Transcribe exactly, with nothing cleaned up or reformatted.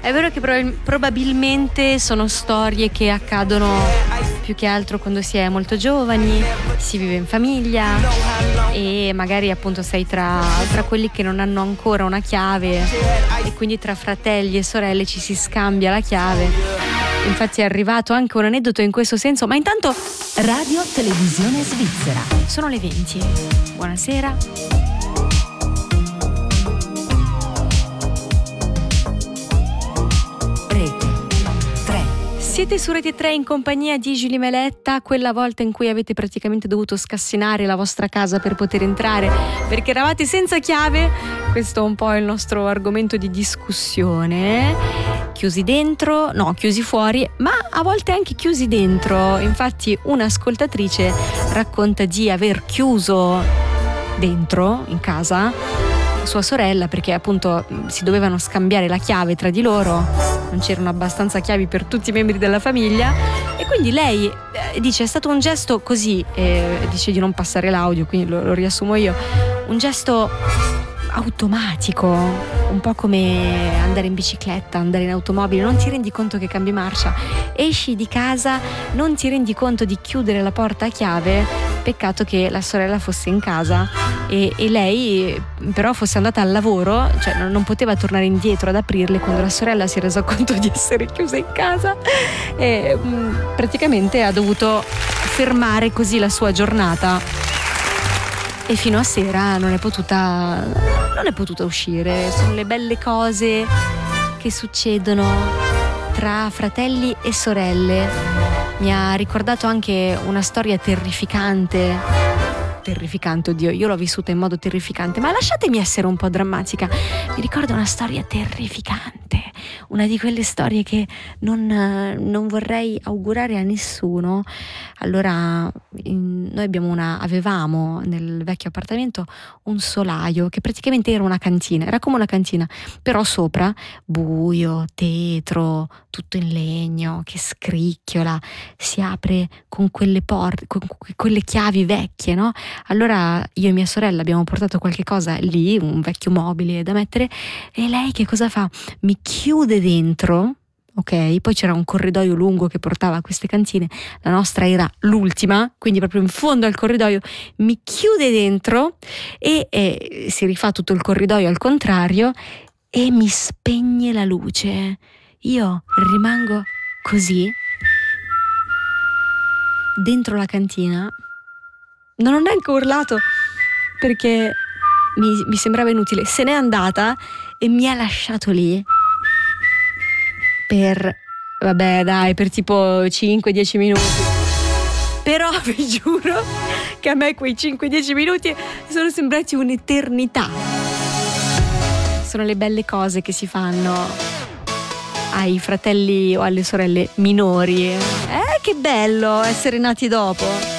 È vero che prob- probabilmente sono storie che accadono più che altro quando si è molto giovani, si vive in famiglia e magari appunto sei tra, tra quelli che non hanno ancora una chiave e quindi tra fratelli e sorelle ci si scambia la chiave. Infatti è arrivato anche un aneddoto in questo senso, ma intanto Radio Televisione Svizzera. sono le venti. Buonasera. Siete su Rete tre in compagnia di Giulia Meletta, quella volta in cui avete praticamente dovuto scassinare la vostra casa per poter entrare perché eravate senza chiave. Questo è un po' il nostro argomento di discussione. Chiusi dentro, no, chiusi fuori, ma a volte anche chiusi dentro. Infatti un'ascoltatrice racconta di aver chiuso dentro in casa sua sorella perché appunto si dovevano scambiare la chiave tra di loro, non c'erano abbastanza chiavi per tutti i membri della famiglia e quindi lei eh, dice è stato un gesto così, eh, dice di non passare l'audio, quindi lo, lo riassumo io, un gesto automatico, un po' come andare in bicicletta, andare in automobile, non ti rendi conto che cambi marcia, esci di casa, non ti rendi conto di chiudere la porta a chiave. Peccato che la sorella fosse in casa e, e lei però fosse andata al lavoro, cioè non, non poteva tornare indietro ad aprirle quando la sorella si è resa conto di essere chiusa in casa e mh, praticamente ha dovuto fermare così la sua giornata e fino a sera non è potuta non è potuta uscire. Sono le belle cose che succedono tra fratelli e sorelle. Mi ha ricordato anche una storia terrificante. Terrificante, oddio, io l'ho vissuta in modo terrificante, ma lasciatemi essere un po' drammatica. Mi ricordo una storia terrificante, una di quelle storie che non, non vorrei augurare a nessuno. Allora, in, noi abbiamo una, avevamo nel vecchio appartamento un solaio che praticamente era una cantina, era come una cantina, però sopra buio, tetro, tutto in legno, che scricchiola, si apre con quelle porte, con quelle chiavi vecchie, no? Allora io e mia sorella abbiamo portato qualche cosa lì, un vecchio mobile da mettere, e lei che cosa fa? Mi chiude dentro, ok? Poi c'era un corridoio lungo che portava a queste cantine, la nostra era l'ultima, quindi proprio in fondo al corridoio, mi chiude dentro e, e si rifà tutto il corridoio al contrario e mi spegne la luce. Io rimango così dentro la cantina. Non ho neanche urlato perché mi, mi sembrava inutile. Se n'è andata e mi ha lasciato lì per, vabbè dai, per tipo cinque dieci minuti. Però vi giuro che a me quei cinque dieci minuti sono sembrati un'eternità. Sono le belle cose che si fanno ai fratelli o alle sorelle minori. Eh, che bello essere nati dopo.